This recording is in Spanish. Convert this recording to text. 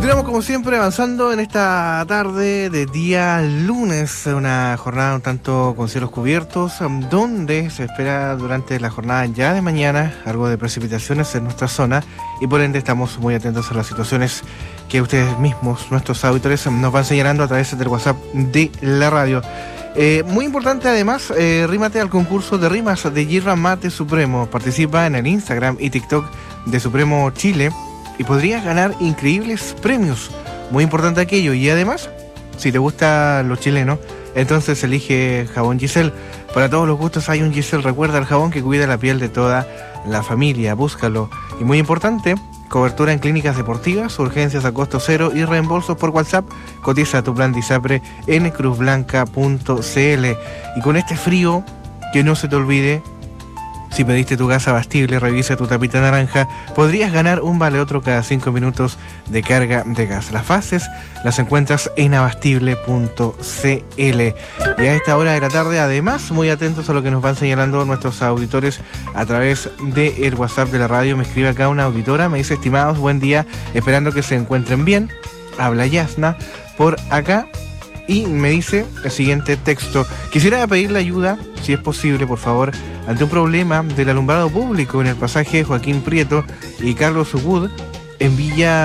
Continuamos como siempre avanzando en esta tarde de día lunes, una jornada un tanto con cielos cubiertos, donde se espera durante la jornada ya de mañana algo de precipitaciones en nuestra zona y por ende estamos muy atentos a las situaciones que ustedes mismos, nuestros auditores, nos van señalando a través del WhatsApp de la radio. Muy importante además, rímate al concurso de rimas de Yerba Mate Supremo. Participa en el Instagram y TikTok de Supremo Chile y podrías ganar increíbles premios. Muy importante aquello. Y además, si te gusta lo chileno, entonces elige jabón Giselle. Para todos los gustos hay un Giselle. Recuerda, el jabón que cuida la piel de toda la familia. Búscalo. Y muy importante, cobertura en clínicas deportivas, urgencias a costo cero y reembolsos por WhatsApp. Cotiza tu plan Disapre en cruzblanca.cl. Y con este frío, que no se te olvide, si pediste tu gas abastible, revisa tu tapita naranja, podrías ganar un vale otro cada 5 minutos de carga de gas. Las fases las encuentras en abastible.cl. Y a esta hora de la tarde, además, muy atentos a lo que nos van señalando nuestros auditores a través del WhatsApp de la radio. Me escribe acá una auditora, me dice: estimados, buen día, esperando que se encuentren bien. Habla Yasna por acá. Y me dice el siguiente texto: quisiera pedirle ayuda, si es posible, por favor, ante un problema del alumbrado público en el pasaje Joaquín Prieto y Carlos Ubud en Villa